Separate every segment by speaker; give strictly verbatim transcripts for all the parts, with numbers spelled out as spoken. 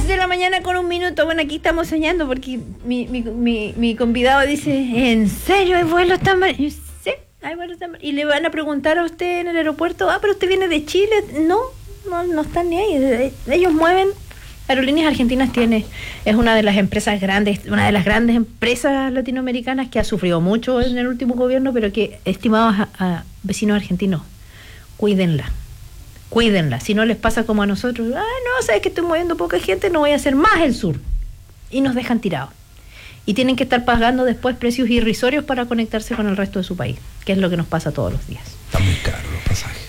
Speaker 1: de la mañana con un minuto. Bueno, aquí estamos soñando porque mi, mi, mi, mi convidado dice, ¿en serio hay vuelos tan mal? Sí, hay vuelos tan mal. Y le van a preguntar a usted en el aeropuerto, ah, pero usted viene de Chile. No, no, no están ni ahí. Ellos mueven. Aerolíneas Argentinas tiene, es una de las empresas grandes, una de las grandes empresas latinoamericanas que ha sufrido mucho en el último gobierno, pero que, estimados a, a vecinos argentinos, cuídenla. Cuídenla, si no les pasa como a nosotros, ah, no, sabes que estoy moviendo poca gente, no voy a hacer más el sur. Y nos dejan tirados. Y tienen que estar pagando después precios irrisorios para conectarse con el resto de su país, que es lo que nos pasa todos los días.
Speaker 2: Está muy caro los pasajes.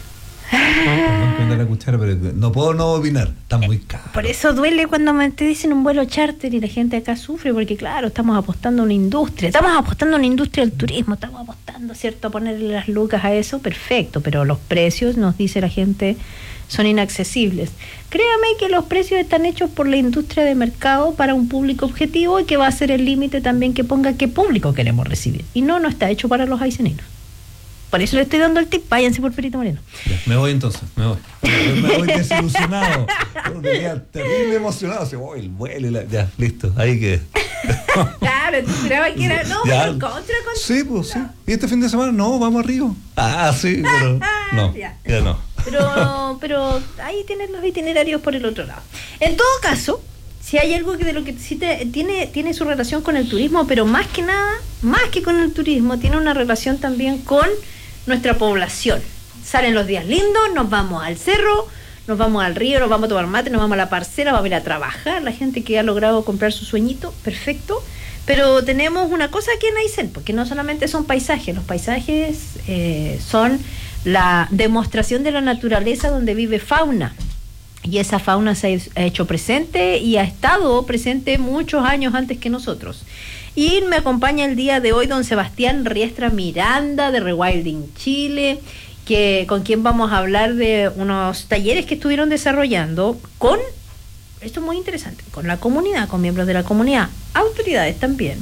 Speaker 2: No, la cuchara, pero no puedo no opinar, está muy caro.
Speaker 1: Por eso duele cuando me te dicen un vuelo charter y la gente acá sufre, porque claro, estamos apostando a una industria, estamos apostando a una industria del turismo, estamos apostando, ¿cierto?, a ponerle las lucas a eso, perfecto, pero los precios, nos dice la gente, son inaccesibles. Créame que los precios están hechos por la industria de mercado para un público objetivo y que va a ser el límite también que ponga qué público queremos recibir. Y no, no está hecho para los aiceninos. Por eso le estoy dando el tip, váyanse por Perito Moreno.
Speaker 2: Ya, me voy entonces, me voy. Me voy desilusionado. Terrible emocionado. Se voy el vuelo y la... Ya, listo, ahí quedé.
Speaker 1: Claro, tú esperabas que era... No,
Speaker 2: ya,
Speaker 1: pero contra, contra.
Speaker 2: Sí, pues sí. ¿Y este fin de semana? No, vamos arriba. Ah, sí, pero... No, ya, ya no.
Speaker 1: Pero, pero ahí tienes los itinerarios por el otro lado. En todo caso, si hay algo que de lo que sí te, tiene, tiene su relación con el turismo, pero más que nada, más que con el turismo, tiene una relación también con nuestra población. Salen los días lindos, nos vamos al cerro, nos vamos al río, nos vamos a tomar mate, nos vamos a la parcela, vamos a ir a trabajar, la gente que ha logrado comprar su sueñito, perfecto. Pero tenemos una cosa aquí en Aysén, porque no solamente son paisajes, los paisajes eh, son la demostración de la naturaleza donde vive fauna. Y esa fauna se ha hecho presente y ha estado presente muchos años antes que nosotros. Y me acompaña el día de hoy don Sebastián Riestra Miranda de Rewilding Chile, que, con quien vamos a hablar de unos talleres que estuvieron desarrollando con, esto es muy interesante, con la comunidad, con miembros de la comunidad, autoridades también,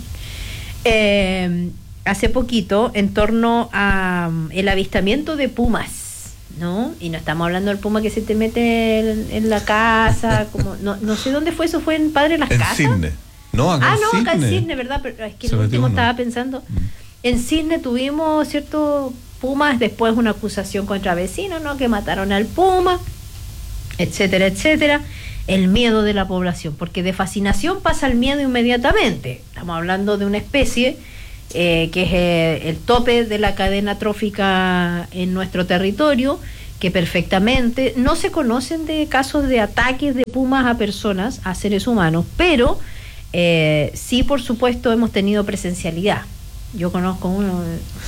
Speaker 1: eh, hace poquito en torno a um, el avistamiento de pumas, ¿no? Y no estamos hablando del puma que se te mete en, en la casa, como no, no sé dónde fue, eso fue en Padre Las
Speaker 2: en
Speaker 1: Casas.
Speaker 2: Cisne. No, acá
Speaker 1: ah,
Speaker 2: en
Speaker 1: no,
Speaker 2: Cisne.
Speaker 1: acá en Cisne, ¿verdad? Pero es que
Speaker 2: se
Speaker 1: el último
Speaker 2: uno.
Speaker 1: estaba pensando. Mm. En Cisne tuvimos ciertos pumas, después una acusación contra vecinos, ¿no? Que mataron al puma, etcétera, etcétera. El miedo de la población, porque de fascinación pasa el miedo inmediatamente. Estamos hablando de una especie eh, que es eh, el tope de la cadena trófica en nuestro territorio, que perfectamente no se conocen de casos de ataques de pumas a personas, a seres humanos, pero eh, sí, por supuesto, hemos tenido presencialidad. Yo conozco uno...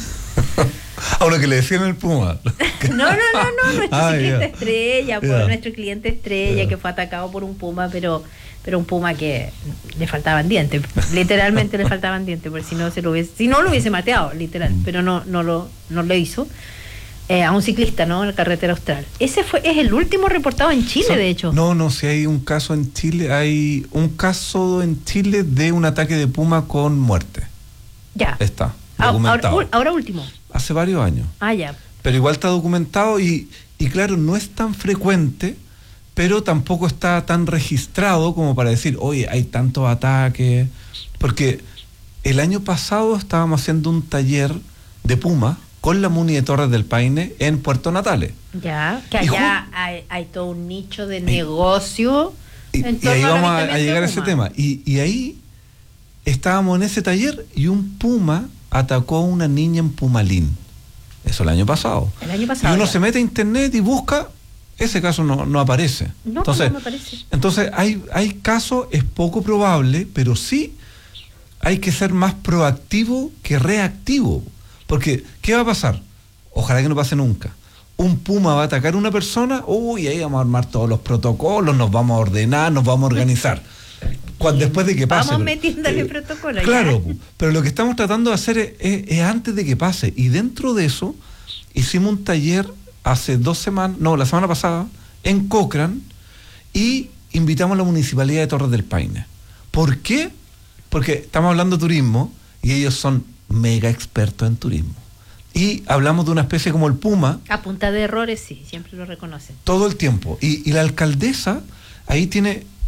Speaker 2: A uno que le decían el puma.
Speaker 1: No, no, no, no, nuestro
Speaker 2: ah,
Speaker 1: ciclista
Speaker 2: yeah.
Speaker 1: estrella, pues,
Speaker 2: yeah.
Speaker 1: nuestro cliente estrella yeah. que fue atacado por un puma, pero pero un puma que le faltaban dientes, literalmente le faltaban dientes, porque si no se lo hubiese, si no lo hubiese mateado, literal, pero no no lo no lo hizo. Eh, a un ciclista, ¿no? En la carretera austral. Ese fue es el último reportado en Chile, so, de hecho.
Speaker 2: No, no, si hay un caso en Chile, hay un caso en Chile de un ataque de puma con muerte.
Speaker 1: Ya.
Speaker 2: Está documentado.
Speaker 1: Ahora, ahora último.
Speaker 2: Hace varios años.
Speaker 1: Ah, ya.
Speaker 2: Pero igual está documentado y, y claro, no es tan frecuente, pero tampoco está tan registrado como para decir, oye, hay tantos ataques. Porque el año pasado estábamos haciendo un taller de puma con la Muni de Torres del Paine en Puerto Natales.
Speaker 1: Ya, que allá hay, hay todo un nicho de negocio.
Speaker 2: Y,
Speaker 1: en
Speaker 2: y ahí vamos a, a llegar a ese
Speaker 1: puma.
Speaker 2: tema. Y, y ahí estábamos en ese taller y un puma atacó a una niña en Pumalín. Eso el año pasado.
Speaker 1: El año pasado.
Speaker 2: Y uno
Speaker 1: ya.
Speaker 2: se mete a internet y busca, ese caso no, no aparece.
Speaker 1: No,
Speaker 2: entonces,
Speaker 1: no me aparece.
Speaker 2: Entonces hay, hay casos, es poco probable, pero sí hay que ser más proactivo que reactivo. Porque, ¿qué va a pasar? Ojalá que no pase nunca. Un puma va a atacar a una persona, uy, ahí vamos a armar todos los protocolos, nos vamos a ordenar, nos vamos a organizar. Cuando, después de que pase.
Speaker 1: Vamos metiéndole eh, protocolo.
Speaker 2: Claro, ya. Pero lo que estamos tratando de hacer es, es, es antes de que pase. Y dentro de eso, hicimos un taller hace dos semanas, no, la semana pasada, en Cochrane, y invitamos a la Municipalidad de Torres del Paine. ¿Por qué? Porque estamos hablando de turismo, y ellos son mega expertos en turismo. Y hablamos de una especie como el puma.
Speaker 1: A punta de errores, sí, siempre lo reconocen.
Speaker 2: Todo el tiempo. Y, y la alcaldesa ahí tiene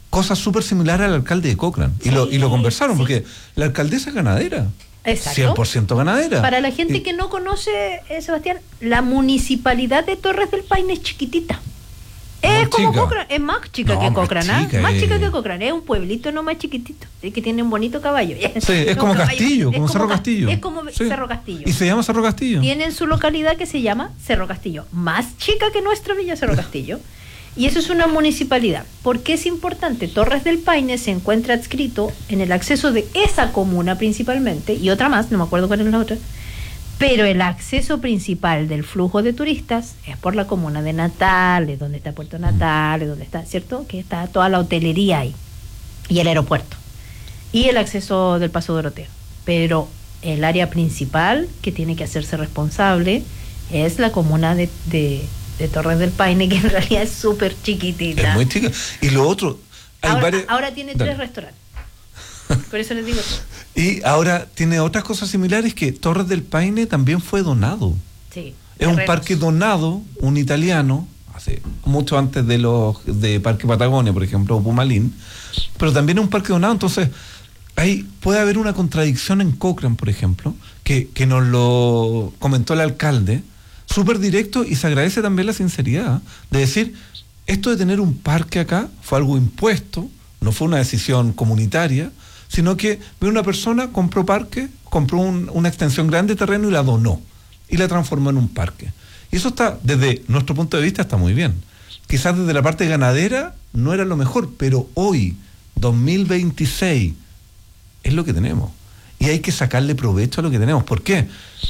Speaker 2: cosas súper similares al alcalde de Cochrane. Sí, y, lo, y lo conversaron, sí. Porque la alcaldesa es ganadera.
Speaker 1: Exacto.
Speaker 2: cien por ciento ganadera.
Speaker 1: Para la gente
Speaker 2: y,
Speaker 1: que no conoce, eh, Sebastián, la municipalidad de Torres del Paine es chiquitita. Es como chica. Cochrane, es más chica no, que Cochrane, más, chica, más eh. chica que Cochrane, es un pueblito no más chiquitito, es que tiene un bonito caballo.
Speaker 2: Sí, es como
Speaker 1: caballo,
Speaker 2: Castillo,
Speaker 1: es
Speaker 2: como Cerro
Speaker 1: como,
Speaker 2: Castillo.
Speaker 1: Es como sí. Cerro Castillo.
Speaker 2: Y se llama Cerro Castillo.
Speaker 1: Tienen su localidad que se llama Cerro Castillo, más chica que nuestra Villa Cerro Castillo. Y eso es una municipalidad. ¿Por qué es importante? Torres del Paine se encuentra adscrito en el acceso de esa comuna principalmente, y otra más, no me acuerdo cuál es la otra, pero el acceso principal del flujo de turistas es por la comuna de Natales, donde está Puerto Natales, donde está, ¿cierto? Que está toda la hotelería ahí, y el aeropuerto, y el acceso del Paso Doroteo. Pero el área principal que tiene que hacerse responsable es la comuna de, de, de Torres del Paine, que en realidad es súper chiquitita.
Speaker 2: Es muy chica. Y lo otro... Hay
Speaker 1: ahora,
Speaker 2: varios...
Speaker 1: ahora tiene Dale. tres restaurantes. Por eso les digo eso.
Speaker 2: Y ahora tiene otras cosas similares, que Torres del Paine también fue donado.
Speaker 1: Sí.
Speaker 2: Es un parque donado, un italiano, hace mucho antes de los de Parque Patagonia, por ejemplo, o Pumalín, pero también es un parque donado. Entonces, ahí puede haber una contradicción en Cochrane, por ejemplo, que, que nos lo comentó el alcalde, súper directo, y se agradece también la sinceridad de decir, esto de tener un parque acá fue algo impuesto, no fue una decisión comunitaria, sino que una persona compró parque, compró un, una extensión grande de terreno y la donó, y la transformó en un parque. Y eso está, desde nuestro punto de vista, está muy bien. Quizás desde la parte ganadera no era lo mejor, pero hoy, dos mil veintiséis, es lo que tenemos. Y hay que sacarle provecho a lo que tenemos. ¿Por qué?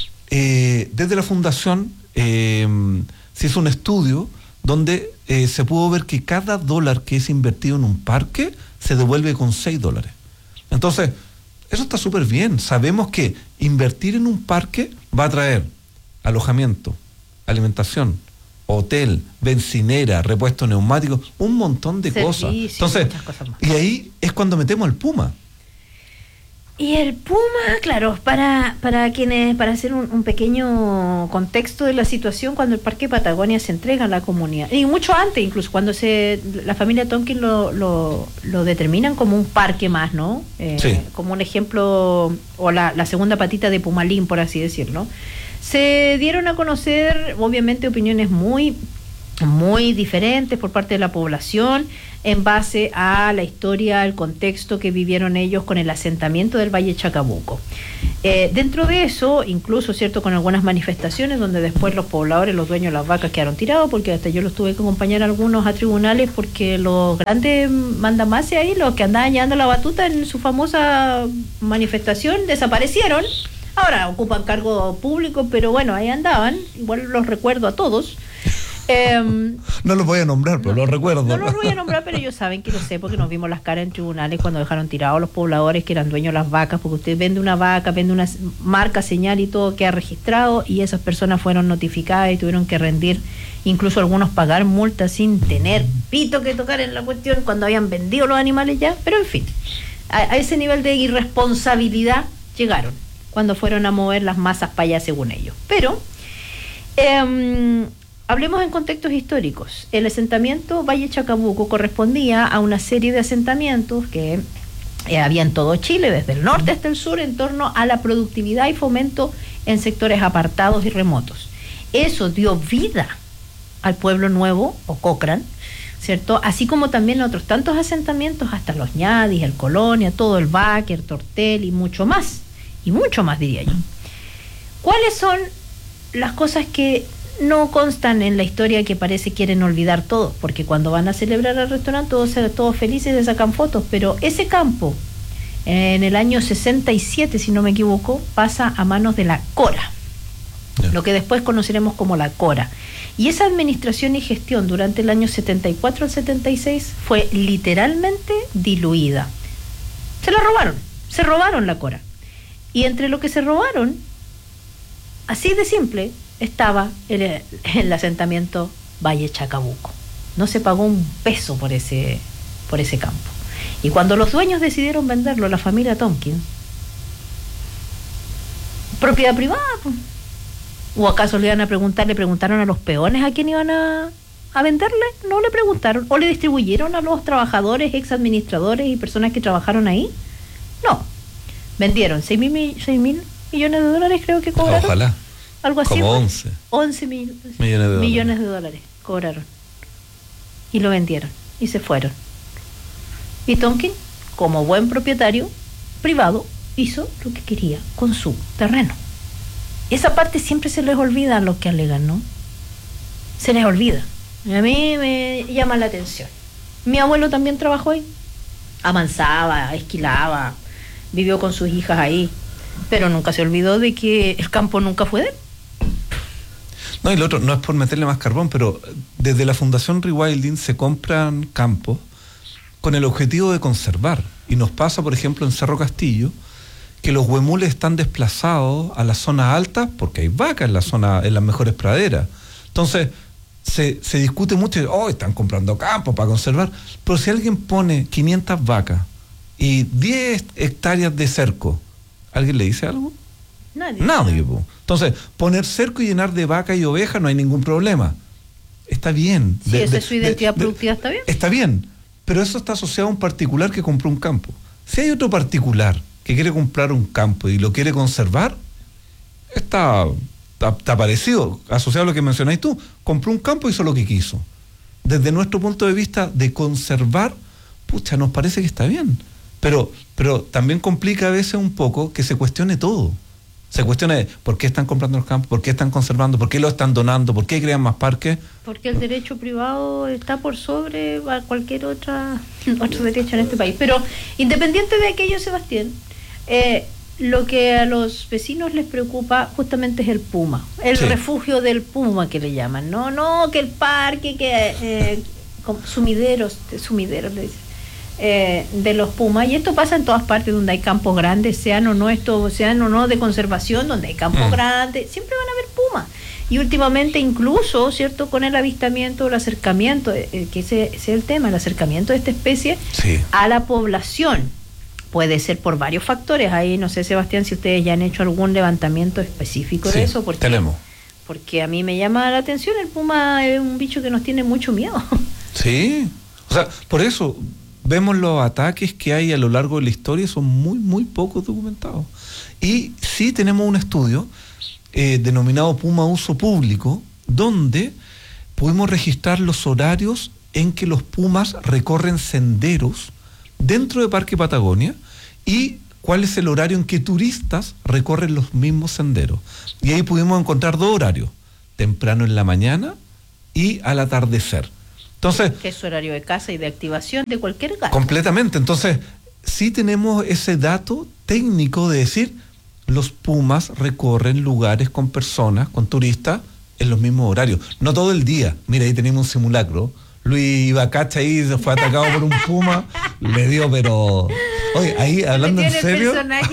Speaker 2: Eh, desde la fundación eh, se hizo un estudio donde eh, se pudo ver que cada dólar que es invertido en un parque se devuelve con seis dólares. Entonces, eso está súper bien. Sabemos que invertir en un parque va a traer alojamiento, alimentación, hotel, bencinera, repuesto neumático, un montón de Servicio, cosas. Entonces,
Speaker 1: muchas cosas más.
Speaker 2: Y ahí es cuando metemos el Puma.
Speaker 1: Y el Puma, claro, para para quienes, para hacer un, un pequeño contexto de la situación, cuando el Parque Patagonia se entrega a la comunidad, y mucho antes, incluso cuando se la familia Tonkin lo, lo, lo determinan como un parque más, ¿no? Eh,
Speaker 2: sí.
Speaker 1: Como un ejemplo, o la, la segunda patita de Pumalín, por así decirlo. Se dieron a conocer, obviamente, opiniones muy, muy diferentes por parte de la población, en base a la historia, el contexto que vivieron ellos con el asentamiento del Valle Chacabuco. Eh, dentro de eso, incluso, cierto, con algunas manifestaciones donde después los pobladores, los dueños de las vacas quedaron tirados, porque hasta yo los tuve que acompañar a algunos a tribunales, porque los grandes mandamases ahí, los que andaban llevando la batuta en su famosa manifestación, desaparecieron. Ahora ocupan cargo público, pero bueno, ahí andaban, igual los recuerdo a todos. Eh,
Speaker 2: no los voy a nombrar, pero
Speaker 1: no,
Speaker 2: los recuerdo.
Speaker 1: No los voy a nombrar, pero ellos saben que lo sé, porque nos vimos las caras en tribunales cuando dejaron tirados los pobladores que eran dueños de las vacas, porque usted vende una vaca, vende una marca, señal y todo queda registrado, y esas personas fueron notificadas y tuvieron que rendir, incluso algunos pagar multas sin tener pito que tocar en la cuestión cuando habían vendido los animales ya, pero en fin, a, a ese nivel de irresponsabilidad llegaron cuando fueron a mover las masas para allá, según ellos. Pero eh, hablemos en contextos históricos. El asentamiento Valle Chacabuco correspondía a una serie de asentamientos que eh, había en todo Chile, desde el norte hasta el sur, en torno a la productividad y fomento en sectores apartados y remotos. Eso dio vida al pueblo nuevo, o Cochrane, ¿cierto? Así como también otros tantos asentamientos, hasta los Ñadis, el Colonia, todo el Báquer, Tortel y mucho más. Y mucho más, diría yo. ¿Cuáles son las cosas que no constan en la historia que parece quieren olvidar todos? Porque cuando van a celebrar al restaurante todos, todos felices se sacan fotos, pero ese campo en el año sesenta y siete, si no me equivoco, pasa a manos de la Cora, yeah. Lo que después conoceremos como la Cora. Y esa administración y gestión durante el año setenta y cuatro al setenta y seis fue literalmente diluida. Se la robaron, se robaron la Cora. Y entre lo que se robaron, así de simple, estaba el, el asentamiento Valle Chacabuco. No se pagó un peso por ese, por ese campo. Y cuando los dueños decidieron venderlo, la familia Tonkin, propiedad privada, pues. ¿O acaso le iban a preguntar, le preguntaron a los peones a quién iban a, a venderle, no le preguntaron, o le distribuyeron a los trabajadores, ex administradores y personas que trabajaron ahí. No, vendieron seis mil millones de dólares, creo que cobraron.
Speaker 2: Ojalá.
Speaker 1: Algo así.
Speaker 2: Como once.
Speaker 1: once mil
Speaker 2: millones de
Speaker 1: millones
Speaker 2: dólares.
Speaker 1: de dólares cobraron. Y lo vendieron. Y se fueron. Y Tonkin, como buen propietario privado, hizo lo que quería con su terreno. Esa parte siempre se les olvida a los que alegan, ¿no? Se les olvida. Y a mí me llama la atención. Mi abuelo también trabajó ahí. Amansaba, esquilaba, vivió con sus hijas ahí. Pero nunca se olvidó de que el campo nunca fue de él.
Speaker 2: No, y lo otro, no es por meterle más carbón, pero desde la Fundación Rewilding se compran campos con el objetivo de conservar. Y nos pasa, por ejemplo, en Cerro Castillo, que los huemules están desplazados a las zonas altas porque hay vacas en la zona, en las mejores praderas. Entonces, se, se discute mucho, oh, están comprando campos para conservar. Pero si alguien pone quinientas vacas y diez hectáreas de cerco, ¿alguien le dice algo?
Speaker 1: Nadie.
Speaker 2: Nadie. Po. Entonces, poner cerco y llenar de vaca y oveja no hay ningún problema. Está bien.
Speaker 1: Si esa es su identidad productiva, está bien.
Speaker 2: Está bien, pero eso está asociado a un particular que compró un campo. Si hay otro particular que quiere comprar un campo y lo quiere conservar, está, está, está parecido, asociado a lo que mencionáis tú. Compró un campo y hizo lo que quiso. Desde nuestro punto de vista de conservar, pucha, nos parece que está bien. Pero, pero también complica a veces un poco que se cuestione todo. Se cuestione por qué están comprando los campos, por qué están conservando, por qué lo están donando, por qué crean más parques.
Speaker 1: Porque el derecho privado está por sobre a cualquier otra otro derecho en este país. Pero independiente de aquello, Sebastián, eh, lo que a los vecinos les preocupa justamente es el puma, el
Speaker 2: sí.
Speaker 1: refugio del puma que le llaman. No, no, que el parque, que eh, sumideros, sumideros le dicen. Eh, de los pumas, y esto pasa en todas partes donde hay campos grandes, sean o no estos, sean o no de conservación, donde hay campos mm. grandes, siempre van a haber pumas. Y últimamente incluso, ¿cierto?, con el avistamiento, el acercamiento, eh, que ese, ese es el tema, el acercamiento de esta especie
Speaker 2: sí.
Speaker 1: a la población. Puede ser por varios factores. Ahí no sé, Sebastián, si ustedes ya han hecho algún levantamiento específico
Speaker 2: sí,
Speaker 1: de eso, porque
Speaker 2: tenemos.
Speaker 1: Porque a mí me llama la atención, el puma es un bicho que nos tiene mucho miedo.
Speaker 2: Sí, o sea, por eso vemos los ataques que hay a lo largo de la historia, son muy, muy pocos documentados. Y sí tenemos un estudio eh, denominado Puma Uso Público, donde pudimos registrar los horarios en que los pumas recorren senderos dentro de Parque Patagonia y cuál es el horario en que turistas recorren los mismos senderos. Y ahí pudimos encontrar dos horarios, temprano en la mañana y al atardecer. Entonces,
Speaker 1: que es horario de caza y de activación de cualquier gato.
Speaker 2: Completamente. Entonces, sí tenemos ese dato técnico de decir, los pumas recorren lugares con personas, con turistas, en los mismos horarios. No todo el día. Mira, ahí tenemos un simulacro. Luis Ibacacha ahí se fue atacado por un puma, le dio, pero... Oye, ahí, hablando en serio,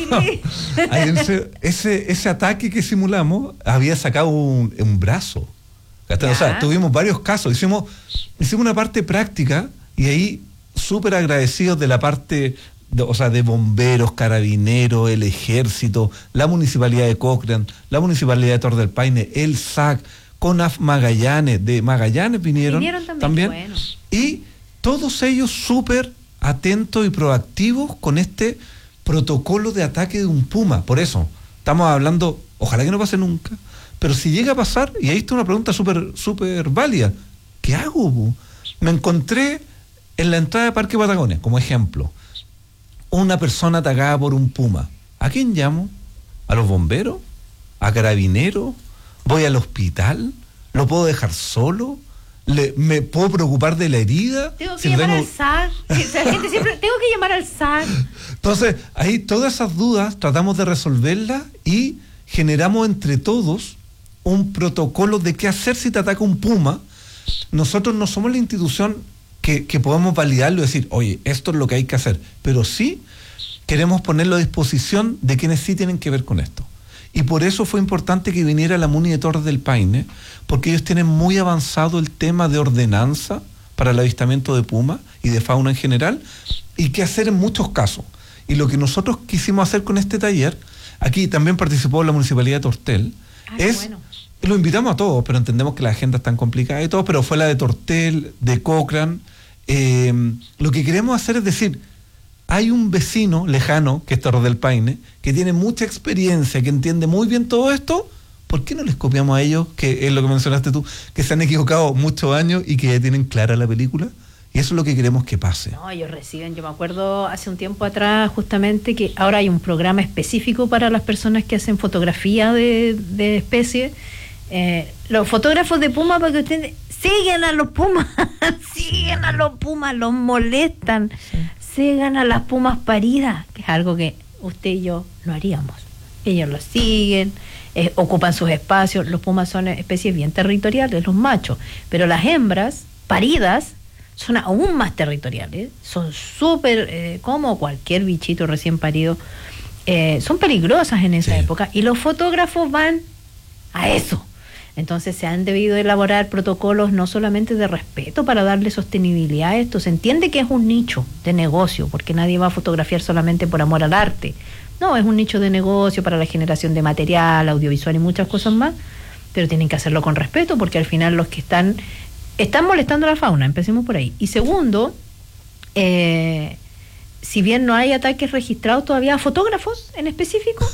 Speaker 2: ahí en serio ese, ese ataque que simulamos había sacado un, un brazo. O sea, tuvimos varios casos, hicimos, hicimos una parte práctica y ahí súper agradecidos de la parte, de, o sea, de bomberos, carabineros, el ejército, la municipalidad de Cochrane, la municipalidad de Torres del Paine, el S A C, CONAF Magallanes, de Magallanes vinieron,
Speaker 1: vinieron también,
Speaker 2: también
Speaker 1: bueno.
Speaker 2: Y todos ellos súper atentos y proactivos con este protocolo de ataque de un puma. Por eso, estamos hablando, ojalá que no pase nunca, pero si llega a pasar, y ahí está una pregunta súper súper válida, ¿qué hago? Bu? Me encontré en la entrada de Parque Patagonia, como ejemplo, una persona atacada por un puma. ¿A quién llamo? ¿A los bomberos? ¿A carabineros? ¿Voy al hospital? ¿Lo puedo dejar solo? ¿Le, ¿Me puedo preocupar de la herida?
Speaker 1: Tengo que
Speaker 2: si
Speaker 1: llamar
Speaker 2: tengo...
Speaker 1: al S A C. La gente siempre, tengo que llamar al S A C.
Speaker 2: Entonces, ahí todas esas dudas tratamos de resolverlas y generamos entre todos un protocolo de qué hacer si te ataca un puma. Nosotros no somos la institución que, que podemos validarlo y decir, oye, esto es lo que hay que hacer, pero sí queremos ponerlo a disposición de quienes sí tienen que ver con esto. Y por eso fue importante que viniera la Muni de Torres del Paine, porque ellos tienen muy avanzado el tema de ordenanza para el avistamiento de puma y de fauna en general, y qué hacer en muchos casos. Y lo que nosotros quisimos hacer con este taller, aquí también participó la Municipalidad de Tortel,
Speaker 1: Ah,
Speaker 2: es,
Speaker 1: bueno.
Speaker 2: Lo invitamos a todos, pero entendemos que la agenda es tan complicada y todo, pero fue la de Tortel, de Cochrane. Eh, lo que queremos hacer es decir, hay un vecino lejano, que es Torres del Paine, que tiene mucha experiencia, que entiende muy bien todo esto. ¿Por qué no les copiamos a ellos, que es lo que mencionaste tú, que se han equivocado muchos años y que ya tienen clara la película? Y eso es lo que queremos que pase.
Speaker 1: No, ellos reciben, yo me acuerdo hace un tiempo atrás justamente que ahora hay un programa específico para las personas que hacen fotografía de, de especies. Eh, los fotógrafos de Puma, para que ustedes siguen a los Pumas, siguen a los Pumas, los molestan, sí. Siguen a las Pumas paridas, que es algo que usted y yo no haríamos. Ellos los siguen, eh, ocupan sus espacios. Los Pumas son especies bien territoriales, los machos, pero las hembras paridas son aún más territoriales, son súper, eh, como cualquier bichito recién parido, eh, son peligrosas en esa sí. época, y los fotógrafos van a eso. Entonces se han debido elaborar protocolos no solamente de respeto para darle sostenibilidad a esto. Se entiende que es un nicho de negocio, porque nadie va a fotografiar solamente por amor al arte. No, es un nicho de negocio para la generación de material, audiovisual y muchas cosas más, pero tienen que hacerlo con respeto, porque al final los que están, están molestando a la fauna, empecemos por ahí. Y segundo, eh, si bien no hay ataques registrados todavía a fotógrafos en específico,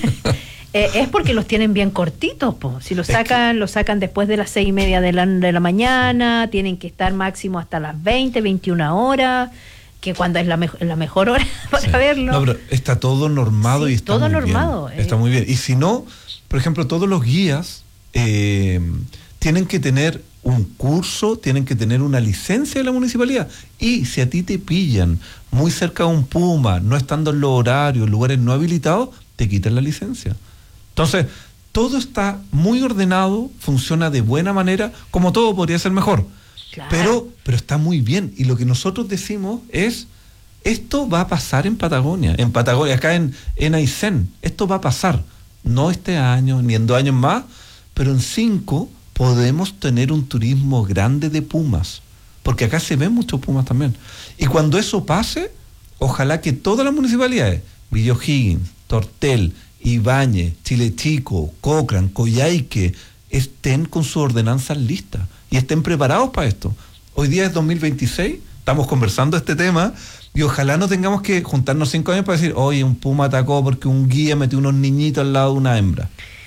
Speaker 1: Eh, es porque los tienen bien cortitos, po. Si los sacan, los sacan después de las seis y media de la, de la mañana, tienen que estar máximo hasta las veinte, veintiuna horas, que cuando es la, me la mejor hora para sí. verlo.
Speaker 2: No, pero está todo normado sí, y está
Speaker 1: todo
Speaker 2: muy
Speaker 1: normado.
Speaker 2: bien.
Speaker 1: Eh.
Speaker 2: Está muy bien. Y si no, por ejemplo, todos los guías eh, tienen que tener un curso, tienen que tener una licencia de la municipalidad. Y si a ti te pillan muy cerca de un puma, no estando en los horarios, lugares no habilitados, te quitan la licencia. Entonces, todo está muy ordenado, funciona de buena manera, como todo podría ser mejor. Claro. Pero, pero está muy bien. Y lo que nosotros decimos es, esto va a pasar en Patagonia, en Patagonia, acá en, en Aysén. Esto va a pasar. No este año, ni en dos años más, pero en cinco podemos tener un turismo grande de pumas. Porque acá se ven muchos pumas también. Y cuando eso pase, ojalá que todas las municipalidades, Villa O'Higgins, Tortel, Ibáñez, Chile Chico, Cochrane, Coyhaique, estén con sus ordenanzas listas y estén preparados para esto. Hoy día es dos mil veintiséis, estamos conversando este tema y ojalá no tengamos que juntarnos cinco años para decir, oye, un puma atacó porque un guía metió unos niñitos al lado de una hembra.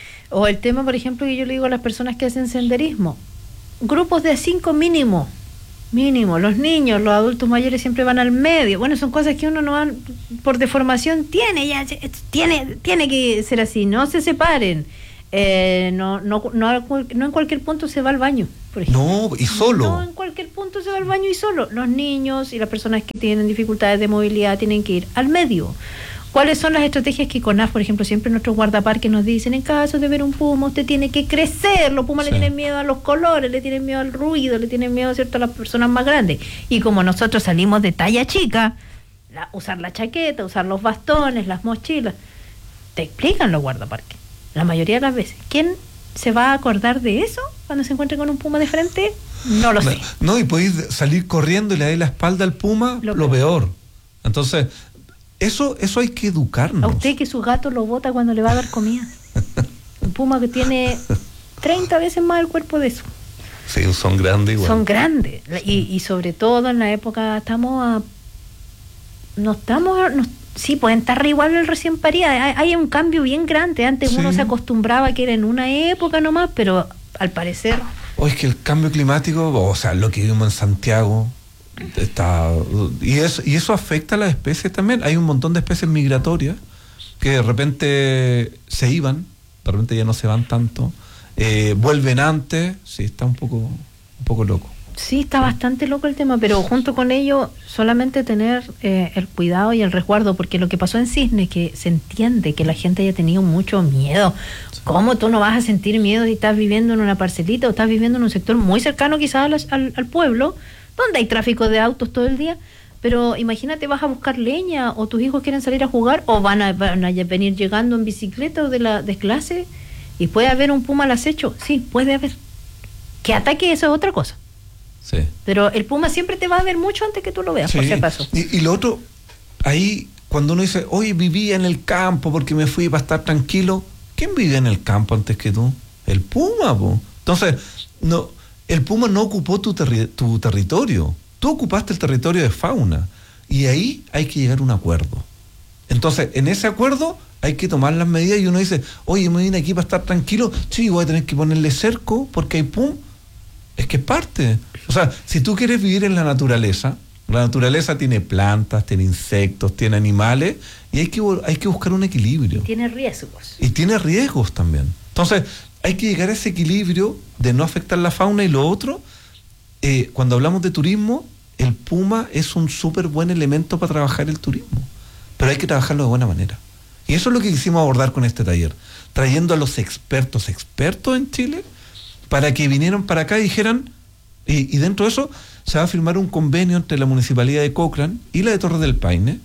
Speaker 1: O el tema, por ejemplo, que yo le digo a las personas que hacen senderismo, grupos de cinco mínimo, mínimo, los niños, los adultos mayores siempre van al medio. Bueno, son cosas que uno no va, por deformación tiene, ya tiene, tiene que ser así, no se separen. Eh, no, no, no, no en cualquier punto se va al baño, por ejemplo.
Speaker 2: No, y solo.
Speaker 1: No, en cualquier punto se va al baño y solo. Los niños y las personas que tienen dificultades de movilidad tienen que ir al medio. ¿Cuáles son las estrategias que CONAF, por ejemplo, siempre nuestros guardaparques nos dicen? En caso de ver un puma, usted tiene que crecer. Los pumas sí. le tienen miedo a los colores, le tienen miedo al ruido, le tienen miedo, ¿cierto?, a las personas más grandes. Y como nosotros salimos de talla chica, la, usar la chaqueta, usar los bastones, las mochilas, te explican los guardaparques. La mayoría de las veces. ¿Quién se va a acordar de eso cuando se encuentre con un puma de frente? No lo
Speaker 2: no,
Speaker 1: sé.
Speaker 2: No, y podéis salir corriendo y le dais la espalda al puma, lo, lo peor. peor. Entonces... Eso, eso hay que educarnos.
Speaker 1: A usted que su gato lo bota cuando le va a dar comida. Un puma que tiene treinta veces más el cuerpo de eso.
Speaker 2: Sí, son grandes igual.
Speaker 1: Son grandes. Y, y sobre todo en la época estamos a... No estamos... No, sí, pueden estar igual el recién parido. Hay, hay un cambio bien grande. Antes sí. uno se acostumbraba a que era en una época nomás, pero al parecer...
Speaker 2: O es que el cambio climático, o sea, lo que vimos en Santiago... Está, y, eso, y eso afecta a las especies también. Hay un montón de especies migratorias que de repente se iban, de repente ya no se van tanto, eh, vuelven antes. Sí, está un poco, un poco loco.
Speaker 1: Sí, está bastante loco el tema, pero junto con ello solamente tener eh, el cuidado y el resguardo, porque lo que pasó en Cisne, que se entiende que la gente haya tenido mucho miedo. Sí. ¿Cómo tú no vas a sentir miedo si estás viviendo en una parcelita o estás viviendo en un sector muy cercano quizás al, al, al pueblo, donde hay tráfico de autos todo el día? Pero imagínate, vas a buscar leña o tus hijos quieren salir a jugar o van a, van a venir llegando en bicicleta o de la de clase y puede haber un puma al acecho. Sí, puede haber. Que ataque, eso es otra cosa.
Speaker 2: Sí.
Speaker 1: Pero el puma siempre te va a ver mucho antes que tú lo veas, sí. por si acaso.
Speaker 2: Y, y lo otro, ahí cuando uno dice, oye, vivía en el campo porque me fui para estar tranquilo, ¿quién vivía en el campo antes que tú? El puma, po. Entonces, no, el puma no ocupó tu, terri- tu territorio. Tú ocupaste el territorio de fauna. Y ahí hay que llegar a un acuerdo. Entonces, en ese acuerdo hay que tomar las medidas y uno dice, oye, me vine aquí para estar tranquilo, sí, voy a tener que ponerle cerco porque hay pum. Es que es parte. O sea, si tú quieres vivir en la naturaleza, la naturaleza tiene plantas, tiene insectos, tiene animales, y hay que, hay que buscar un equilibrio.
Speaker 1: Tiene riesgos.
Speaker 2: Y tiene riesgos también. Entonces, hay que llegar a ese equilibrio de no afectar la fauna y lo otro. Eh, cuando hablamos de turismo, el puma es un súper buen elemento para trabajar el turismo. Pero hay que trabajarlo de buena manera. Y eso es lo que quisimos abordar con este taller, trayendo a los expertos, expertos en Chile, para que vinieran para acá y dijeran, y, y dentro de eso se va a firmar un convenio entre la Municipalidad de Cochrane y la de Torres del Paine,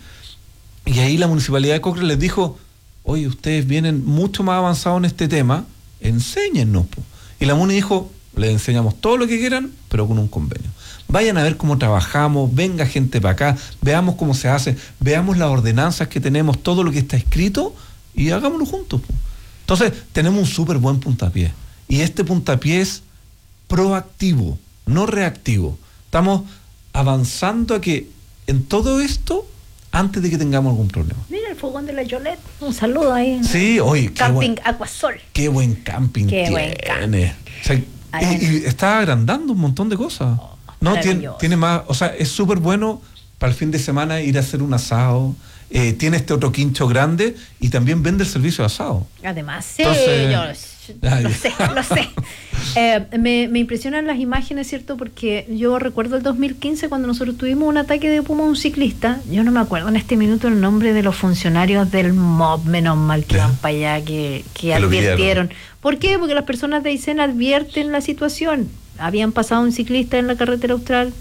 Speaker 2: y ahí la Municipalidad de Cochrane les dijo, oye, ustedes vienen mucho más avanzados en este tema, enséñennos. Po. Y la Muni dijo, les enseñamos todo lo que quieran, pero con un convenio. Vayan a ver cómo trabajamos, venga gente para acá, veamos cómo se hace, veamos las ordenanzas que tenemos, todo lo que está escrito y hagámoslo juntos. Entonces, tenemos un súper buen puntapié. Y este puntapié es proactivo, no reactivo. Estamos avanzando a que en todo esto, antes de que tengamos algún problema.
Speaker 1: Mira el fogón de la Yolette, un saludo ahí.
Speaker 2: Sí, oye,
Speaker 1: Camping
Speaker 2: qué buen,
Speaker 1: Aquasol.
Speaker 2: Qué buen camping
Speaker 1: Qué
Speaker 2: tiene.
Speaker 1: buen camping.
Speaker 2: O sea, y, y está agrandando un montón de cosas. Oh. No, tiene, tiene más, o sea, es súper bueno para el fin de semana ir a hacer un asado. Eh, tiene este otro quincho grande y también vende el servicio de asado.
Speaker 1: Además, sí,
Speaker 2: Entonces,
Speaker 1: yo lo, lo sé, lo sé. Eh, me, me impresionan las imágenes, ¿cierto? Porque yo recuerdo el dos mil quince cuando nosotros tuvimos un ataque de puma a un ciclista. Yo no me acuerdo en este minuto el nombre de los funcionarios del M O B, menos mal que van para allá, que, que, que advirtieron. ¿Por qué? Porque las personas de Aysén advierten la situación. Habían pasado un ciclista en la carretera austral,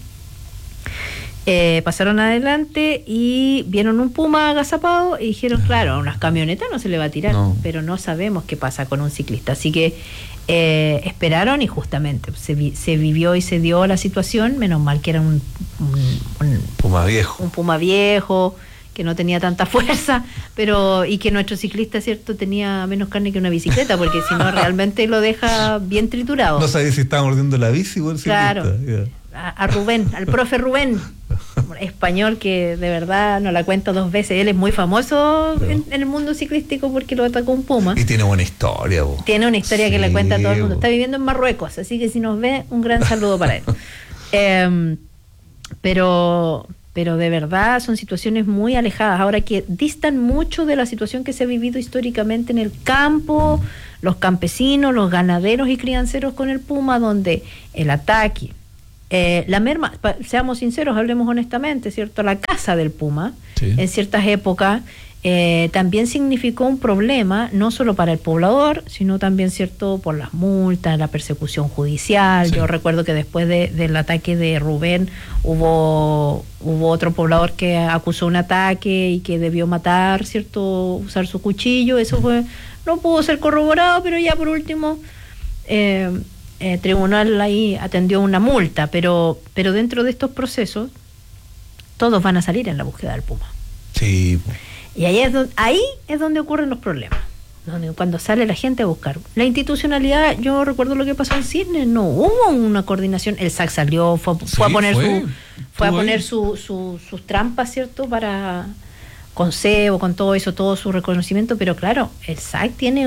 Speaker 1: eh, pasaron adelante y vieron un puma agazapado y dijeron, claro, a unas camionetas no se le va a tirar, no. Pero no sabemos qué pasa con un ciclista. Así que eh, esperaron y justamente se, vi, se vivió y se dio la situación, menos mal que era un, un, un
Speaker 2: puma viejo.
Speaker 1: Un puma viejo, que no tenía tanta fuerza, pero y que nuestro ciclista, cierto, tenía menos carne que una bicicleta, porque si no realmente lo deja bien triturado.
Speaker 2: No sabía si estaba mordiendo la bici o el ciclista.
Speaker 1: Claro, yeah. a, a Rubén, al profe Rubén, español que de verdad no la cuenta dos veces. Él es muy famoso no. en, en el mundo ciclístico porque lo atacó un puma.
Speaker 2: Y tiene buena historia. Bo.
Speaker 1: Tiene una historia sí, que le cuenta a todo el mundo. Está viviendo en Marruecos, así que si nos ve, un gran saludo para él. eh, pero... pero de verdad son situaciones muy alejadas, ahora que distan mucho de la situación que se ha vivido históricamente en el campo, los campesinos, los ganaderos y crianceros con el puma, donde el ataque, eh, la merma, seamos sinceros, hablemos honestamente, ¿cierto? La caza del puma, sí. en ciertas épocas, Eh, también significó un problema no solo para el poblador, sino también, cierto, por las multas, la persecución judicial. Sí. Yo recuerdo que después de, del ataque de Rubén hubo hubo otro poblador que acusó un ataque y que debió matar, cierto, usar su cuchillo. Eso fue, no pudo ser corroborado, pero ya por último eh, eh, tribunal ahí atendió una multa, pero pero dentro de estos procesos todos van a salir en la búsqueda del puma.
Speaker 2: Sí.
Speaker 1: Y ahí es, donde, ahí es donde ocurren los problemas, donde cuando sale la gente a buscar. La institucionalidad, yo recuerdo lo que pasó en Cisne, no hubo una coordinación. El S A C salió, fue, fue sí, a poner fue, su fue a poner su, su, sus trampas, ¿cierto? Para con C E O, con todo eso, todo su reconocimiento, pero claro, el S A C tiene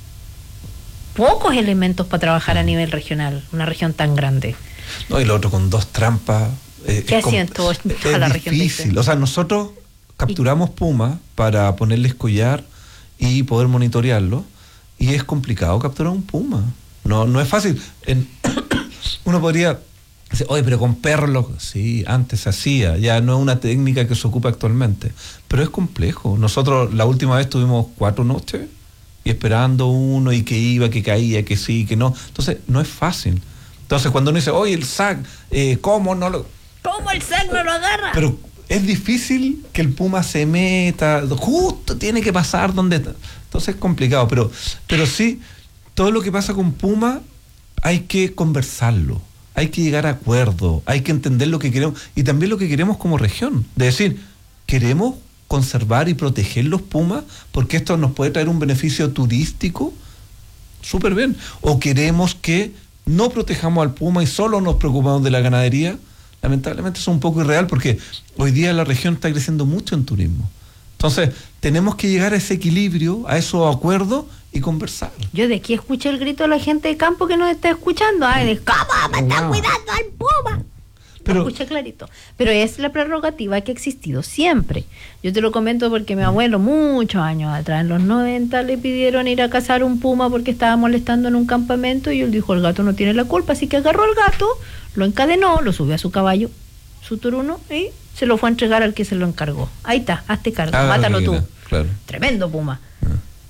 Speaker 1: pocos elementos para trabajar a nivel regional, una región tan grande.
Speaker 2: No, y lo otro con dos trampas. Eh,
Speaker 1: ¿Qué hacían todos toda la región?
Speaker 2: Es difícil, o sea, nosotros capturamos pumas para ponerles collar y poder monitorearlo, y es complicado capturar un puma. No, no es fácil. En, uno podría decir, oye, pero con perros, lo, sí, antes se hacía, ya no es una técnica que se ocupa actualmente, pero es complejo. Nosotros la última vez tuvimos cuatro noches y esperando uno, y que iba, que caía, que sí, que no. Entonces, no es fácil. Entonces, cuando uno dice, oye, el S A C, eh, ¿cómo no lo...?
Speaker 1: ¿Cómo el S A C no lo agarra?
Speaker 2: Pero es difícil que el puma se meta, justo tiene que pasar donde... Entonces es complicado, pero, pero sí, todo lo que pasa con puma hay que conversarlo, hay que llegar a acuerdo, hay que entender lo que queremos, y también lo que queremos como región, de decir, queremos conservar y proteger los pumas porque esto nos puede traer un beneficio turístico, súper bien. O queremos que no protejamos al puma y solo nos preocupamos de la ganadería. Lamentablemente eso es un poco irreal porque hoy día la región está creciendo mucho en turismo. Entonces, tenemos que llegar a ese equilibrio, a esos acuerdos y conversar.
Speaker 1: Yo de aquí escuché el grito de la gente de campo que nos está escuchando. Ay, de ¿cómo me está cuidando al puma? Pero, lo escuché clarito. Pero es la prerrogativa que ha existido siempre. Yo te lo comento porque mi abuelo, muchos años atrás, en los noventa, le pidieron ir a cazar un puma porque estaba molestando en un campamento y él dijo, el gato no tiene la culpa, así que agarró al gato, lo encadenó, lo subió a su caballo, su turuno, y se lo fue a entregar al que se lo encargó. Ahí está, hazte cargo, ah, mátalo tú.
Speaker 2: Claro.
Speaker 1: Tremendo puma. Ah.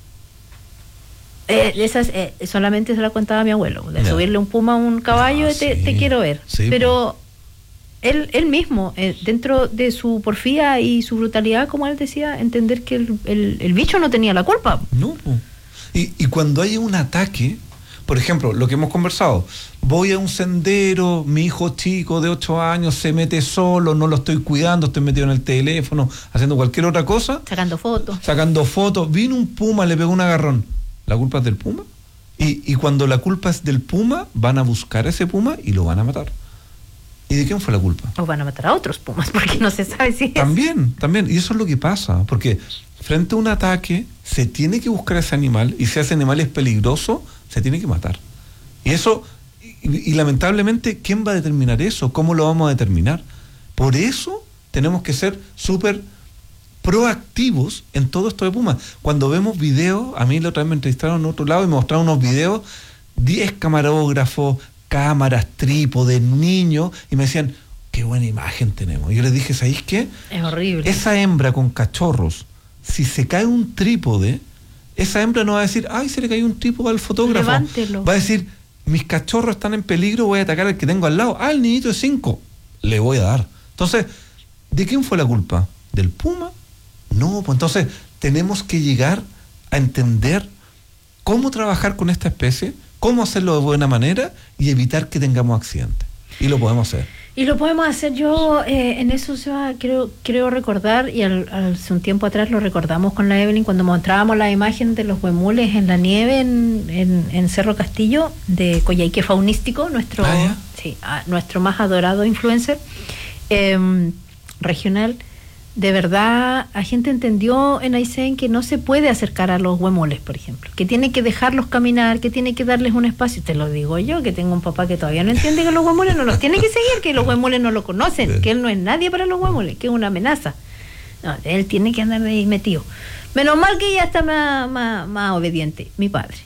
Speaker 1: Eh, esas, eh, solamente se la contaba a mi abuelo, de yeah. subirle un puma a un caballo, ah, te, sí. te quiero ver. Sí, pero él, él mismo, eh, dentro de su porfía y su brutalidad, como él decía, entender que el, el, el bicho no tenía la culpa.
Speaker 2: No. Y, y cuando hay un ataque, por ejemplo, lo que hemos conversado, voy a un sendero, mi hijo chico de ocho años se mete solo, no lo estoy cuidando, estoy metido en el teléfono, haciendo cualquier otra cosa.
Speaker 1: Sacando fotos.
Speaker 2: Sacando fotos. Vino un puma, le pegó un agarrón. ¿La culpa es del puma? Y, y cuando la culpa es del puma, van a buscar a ese puma y lo van a matar. ¿Y de quién fue la culpa?
Speaker 1: O van a matar a otros pumas, porque no se sabe si es.
Speaker 2: También, también. Y eso es lo que pasa, porque frente a un ataque se tiene que buscar a ese animal, y si ese animal es peligroso, se tiene que matar. Y eso, y, y lamentablemente, ¿quién va a determinar eso? ¿Cómo lo vamos a determinar? Por eso tenemos que ser súper proactivos en todo esto de pumas. Cuando vemos videos, a mí la otra vez me entrevistaron en otro lado y me mostraron unos videos, diez camarógrafos, cámaras, trípodes, niños, y me decían, qué buena imagen tenemos. Y yo les dije, ¿sabéis qué?
Speaker 1: Es horrible.
Speaker 2: Esa hembra con cachorros, si se cae un trípode, esa hembra no va a decir, ay, se le cayó un trípode al fotógrafo.
Speaker 1: Levántelo.
Speaker 2: Va a decir, mis cachorros están en peligro, voy a atacar al que tengo al lado. Ah, el niñito de cinco, le voy a dar. Entonces, ¿de quién fue la culpa? ¿Del puma? No, pues entonces tenemos que llegar a entender cómo trabajar con esta especie, cómo hacerlo de buena manera y evitar que tengamos accidentes. Y lo podemos hacer.
Speaker 1: Y lo podemos hacer. Yo eh, en eso se va, creo, creo recordar, y al, al, hace un tiempo atrás lo recordamos con la Evelyn, cuando mostrábamos la imagen de los huemules en la nieve en, en, en Cerro Castillo, de Coyhaique Faunístico, nuestro, ah, sí, a, nuestro más adorado influencer eh, regional. De verdad, la gente entendió en Aysén que no se puede acercar a los huemules, por ejemplo, que tiene que dejarlos caminar, que tiene que darles un espacio. Te lo digo yo, que tengo un papá que todavía no entiende que los huemules no los tiene que seguir, que los huemules no lo conocen, que él no es nadie para los huemules, que es una amenaza. No, él tiene que andar ahí metido. Menos mal que ya está más, más, más obediente, mi padre.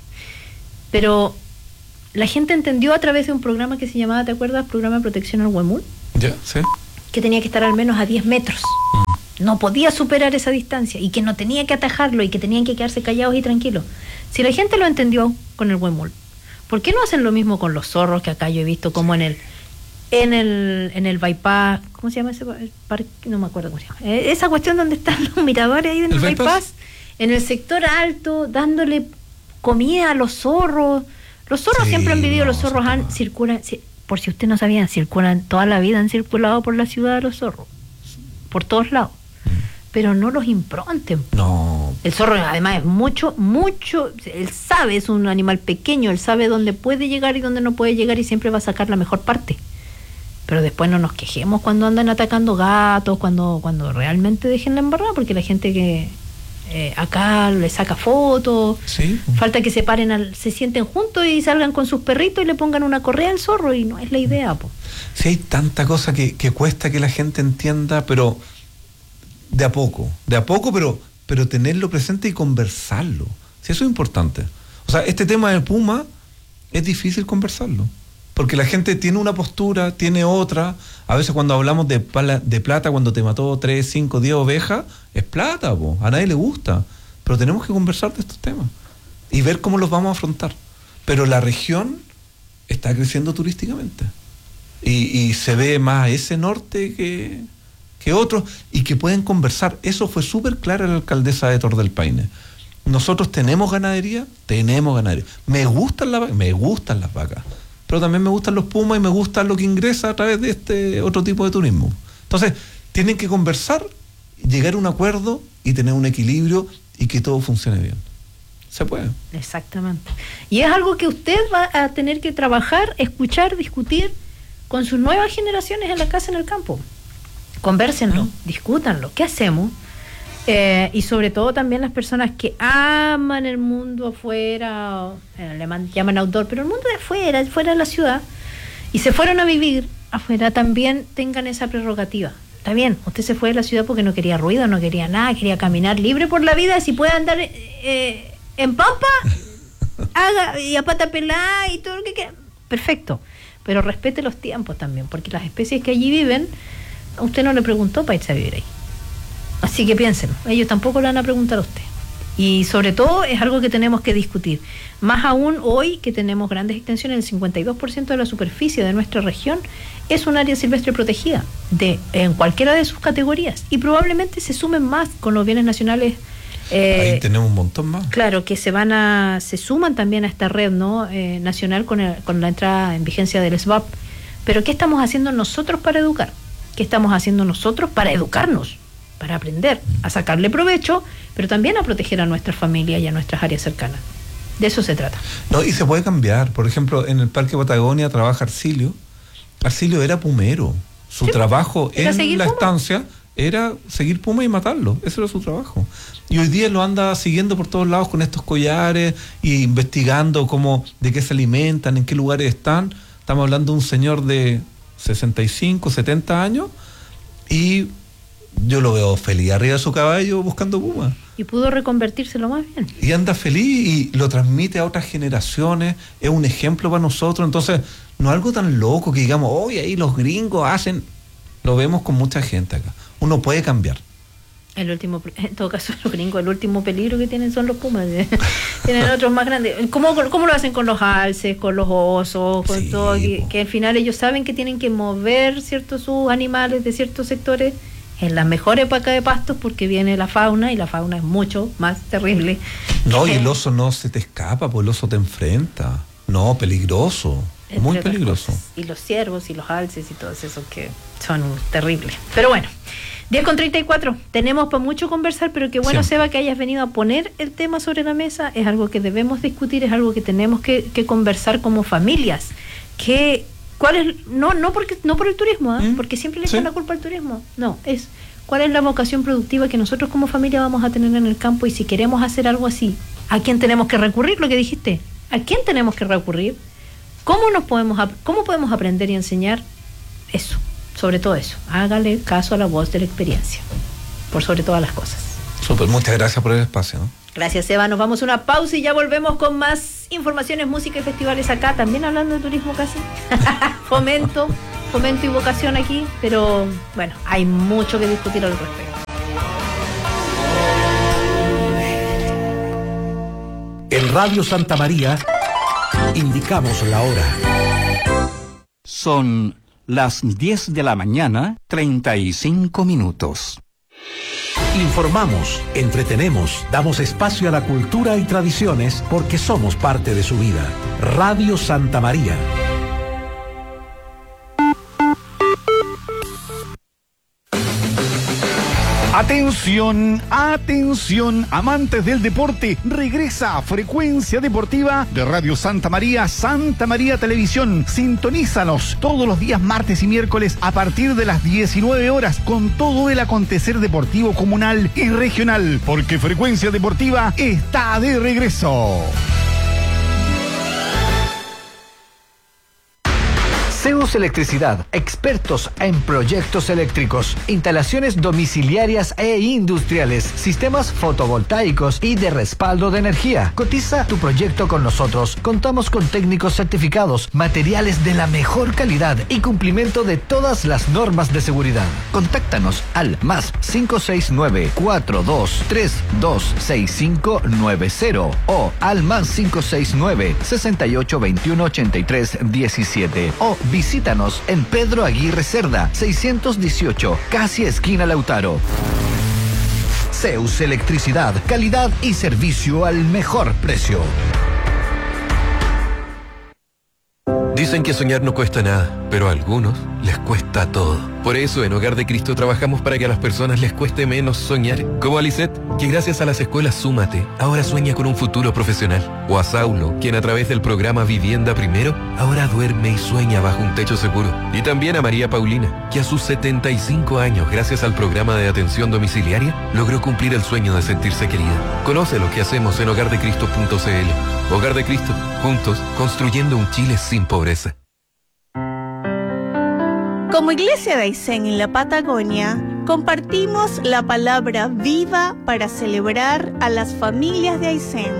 Speaker 1: Pero la gente entendió a través de un programa que se llamaba, ¿te acuerdas? Programa de protección al huemul.
Speaker 2: Ya, sí.
Speaker 1: Que tenía que estar al menos a diez metros. No podía superar esa distancia y que no tenía que atajarlo y que tenían que quedarse callados y tranquilos. Si la gente lo entendió con el huemul, ¿por qué no hacen lo mismo con los zorros que acá yo he visto como en el en el en el bypass? ¿Cómo se llama ese parque? No me acuerdo cómo se llama. Eh, esa cuestión donde están los miradores ahí en el, el bypass? bypass, en el sector alto, dándole comida a los zorros. Los zorros sí, siempre han vivido, no, los zorros han circulan, por si usted no sabía, circulan toda la vida, han circulado por la ciudad de los zorros, por todos lados. Pero no los impronten.
Speaker 2: No.
Speaker 1: El zorro además es mucho, mucho, él sabe, es un animal pequeño, él sabe dónde puede llegar y dónde no puede llegar y siempre va a sacar la mejor parte. Pero después no nos quejemos cuando andan atacando gatos, cuando cuando realmente dejen la embarrada, porque la gente que eh, acá le saca fotos,
Speaker 2: sí.
Speaker 1: Falta que se paren, al, se sienten juntos y salgan con sus perritos y le pongan una correa al zorro, y no es la idea, po.
Speaker 2: Sí, hay tanta cosa que, que cuesta que la gente entienda, pero de a poco, de a poco, pero, pero tenerlo presente y conversarlo. Sí, eso es importante. O sea, este tema del puma es difícil conversarlo, porque la gente tiene una postura, tiene otra. A veces cuando hablamos de, pala, de plata, cuando te mató tres, cinco, diez ovejas, es plata, po. A nadie le gusta. Pero tenemos que conversar de estos temas y ver cómo los vamos a afrontar. Pero la región está creciendo turísticamente. Y, y se ve más ese norte que... que otros, y que pueden conversar. Eso fue súper clara la alcaldesa de Tor del Paine. Nosotros tenemos ganadería, tenemos ganadería. Me gustan las me gustan las vacas, pero también me gustan los pumas y me gusta lo que ingresa a través de este otro tipo de turismo. Entonces, tienen que conversar llegar a un acuerdo y tener un equilibrio y que todo funcione bien. Se puede.
Speaker 1: Exactamente. Y es algo que usted va a tener que trabajar, escuchar, discutir con sus nuevas generaciones en la casa, en el campo. Convérsenlo, ¿no? Discútanlo. ¿Qué hacemos? Eh, y sobre todo también las personas que aman el mundo afuera, eh, le man, llaman outdoor, pero el mundo de afuera, fuera de la ciudad, y se fueron a vivir afuera, también tengan esa prerrogativa. Está bien, usted se fue de la ciudad porque no quería ruido, no quería nada, quería caminar libre por la vida, si puede andar eh, en pampa, haga, y a pata pelada y todo lo que quiera, perfecto, pero respete los tiempos también, porque las especies que allí viven, a usted no le preguntó para irse a vivir ahí. Así que piensen, ellos tampoco le van a preguntar a usted. Y sobre todo es algo que tenemos que discutir. Más aún hoy que tenemos grandes extensiones, el cincuenta y dos por ciento de la superficie de nuestra región es un área silvestre protegida de en cualquiera de sus categorías. Y probablemente se sumen más con los bienes nacionales.
Speaker 2: Eh, Ahí tenemos un montón más.
Speaker 1: Claro, que se van a, se suman también a esta red, ¿no? Eh, nacional con, el, con la entrada en vigencia del S B A P. Pero ¿qué estamos haciendo nosotros para educar? ¿Qué estamos haciendo nosotros para educarnos? Para aprender, a sacarle provecho, pero también a proteger a nuestra familia y a nuestras áreas cercanas. De eso se trata.
Speaker 2: No, y se puede cambiar. Por ejemplo, en el Parque Patagonia trabaja Arcilio. Arcilio era pumero. Su sí, trabajo en la puma. estancia era seguir puma y matarlo. Ese era su trabajo. Y hoy día lo anda siguiendo por todos lados con estos collares e investigando cómo, de qué se alimentan, en qué lugares están. Estamos hablando de un señor de sesenta y cinco, setenta años y yo lo veo feliz arriba de su caballo buscando puma.
Speaker 1: Y pudo reconvertírselo más bien.
Speaker 2: Y anda feliz y lo transmite a otras generaciones, es un ejemplo para nosotros. Entonces, no es algo tan loco que digamos, oye, ahí los gringos hacen. Lo vemos con mucha gente acá. Uno puede cambiar.
Speaker 1: El último, en todo caso, los gringos, el último peligro que tienen son los pumas. Tienen otros más grandes. ¿Cómo, ¿Cómo lo hacen con los alces, con los osos, con sí, todo? Que, que al final ellos saben que tienen que mover ciertos sus animales de ciertos sectores en la mejor época de pastos porque viene la fauna y la fauna es mucho más terrible.
Speaker 2: No, y el oso no se te escapa, pues el oso te enfrenta. No, peligroso, entre muy peligroso.
Speaker 1: Cosas. Y los ciervos y los alces y todos esos que son terribles. Pero bueno, diez con treinta y cuatro, tenemos para mucho conversar, pero qué bueno, sí. Seba, que hayas venido a poner el tema sobre la mesa. Es algo que debemos discutir, es algo que tenemos que, que conversar como familias. Que ¿Cuál es? No, no porque no por el turismo, ¿eh? ¿Mm? Porque siempre le echan sí. la culpa al turismo. No, es cuál es la vocación productiva que nosotros como familia vamos a tener en el campo y si queremos hacer algo así, ¿a quién tenemos que recurrir? Lo que dijiste, ¿a quién tenemos que recurrir? ¿Cómo nos podemos cómo podemos aprender y enseñar eso? Sobre todo eso, hágale caso a la voz de la experiencia, por sobre todas las cosas.
Speaker 2: Súper, muchas gracias por el espacio, ¿no?
Speaker 1: Gracias, Eva. Nos vamos a una pausa y ya volvemos con más informaciones, música y festivales acá, también hablando de turismo casi. fomento, fomento y vocación aquí, pero bueno, hay mucho que discutir al respecto.
Speaker 3: En Radio Santa María indicamos la hora.
Speaker 4: Son las diez de la mañana, treinta y cinco minutos.
Speaker 3: Informamos, entretenemos, damos espacio a la cultura y tradiciones porque somos parte de su vida. Radio Santa María.
Speaker 5: Atención, atención, amantes del deporte, regresa a Frecuencia Deportiva de Radio Santa María, Santa María Televisión. Sintonízanos todos los días martes y miércoles a partir de las diecinueve horas con todo el acontecer deportivo comunal y regional, porque Frecuencia Deportiva está de regreso.
Speaker 6: Zeus Electricidad, expertos en proyectos eléctricos, instalaciones domiciliarias e industriales, sistemas fotovoltaicos y de respaldo de energía. Cotiza tu proyecto con nosotros. Contamos con técnicos certificados, materiales de la mejor calidad y cumplimiento de todas las normas de seguridad. Contáctanos al más cinco seis nueve, cuatro dos tres dos seis cinco nueve cero o al más cinco seis nueve, seis ocho dos uno, ocho tres uno siete o visítanos en Pedro Aguirre Cerda, seiscientos dieciocho, casi esquina Lautaro. Zeus Electricidad, calidad y servicio al mejor precio.
Speaker 7: Dicen que soñar no cuesta nada, pero a algunos les cuesta todo. Por eso en Hogar de Cristo trabajamos para que a las personas les cueste menos soñar. Como a Lisette, que gracias a las escuelas Súmate, ahora sueña con un futuro profesional. O a Saulo, quien a través del programa Vivienda Primero, ahora duerme y sueña bajo un techo seguro. Y también a María Paulina, que a sus setenta y cinco años, gracias al programa de atención domiciliaria, logró cumplir el sueño de sentirse querida. Conoce lo que hacemos en hogar de cristo punto c l. Hogar de Cristo, juntos, construyendo un Chile sin pobreza.
Speaker 8: Como Iglesia de Aysén en la Patagonia, compartimos la palabra viva para celebrar a las familias de Aysén.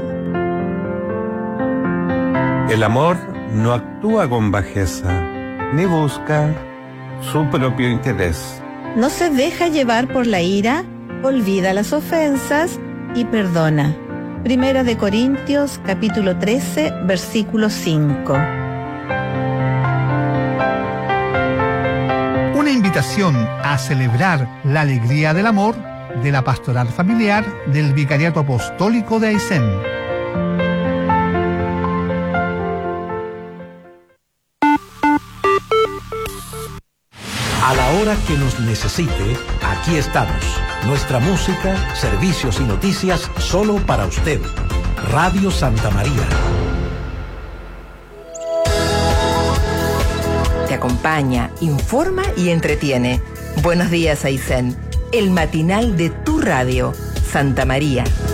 Speaker 9: El amor no actúa con bajeza, ni busca su propio interés.
Speaker 10: No se deja llevar por la ira, olvida las ofensas y perdona. Primera de Corintios, capítulo trece, versículo cinco.
Speaker 11: Una invitación a celebrar la alegría del amor de la pastoral familiar del Vicariato Apostólico de Aysén.
Speaker 3: A la hora que nos necesite, aquí estamos. Nuestra música, servicios y noticias solo para usted. Radio Santa María.
Speaker 12: Te acompaña, informa y entretiene. Buenos días, Aysén. El matinal de tu radio, Santa María.